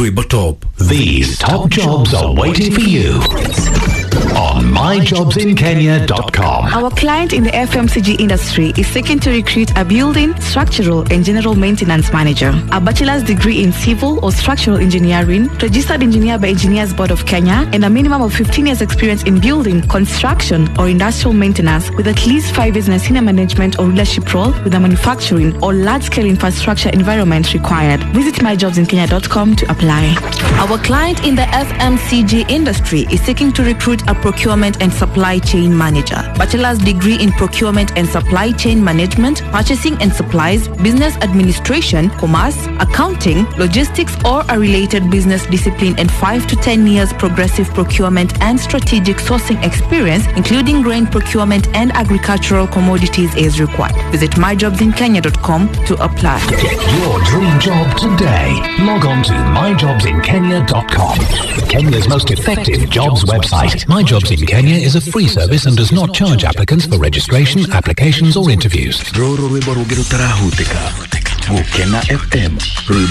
top. These top jobs are waiting for you on myjobsinkenya.com. Our client in the FMCG industry is seeking to recruit a building, structural and general maintenance manager, a bachelor's degree in civil or structural engineering, registered engineer by Engineers Board of Kenya, and a minimum of 15 years experience in building, construction or industrial maintenance with at least 5 years in a senior management or leadership role with a manufacturing or large-scale infrastructure environment required. Visit myjobsinkenya.com to apply. Our client in the FMCG industry is seeking to recruit a procurement and supply chain manager, bachelor's degree in procurement and supply chain management, purchasing and supplies, business administration, commerce, accounting, logistics or a related business discipline, and 5 to 10 years progressive procurement and strategic sourcing experience, including grain procurement and agricultural commodities is required. Visit myjobsinkenya.com to apply. Get your dream job today. Log on to myjobsinkenya.com. Kenya's most effective jobs website. My Jobs in Kenya is a free service and does not charge applicants for registration, applications or interviews. Roro rwimbo rugero tarahutika. Gukena FM.